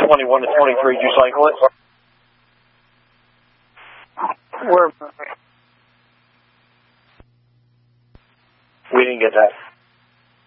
21 to 23, did you cycle it? Where? We didn't get that.